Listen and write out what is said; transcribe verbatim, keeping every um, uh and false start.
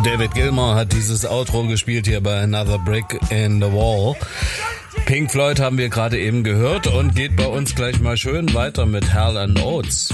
David Gilmour hat dieses Outro gespielt hier bei Another Brick in the Wall. Pink Floyd haben wir gerade eben gehört und geht bei uns gleich mal schön weiter mit Hall and Oates.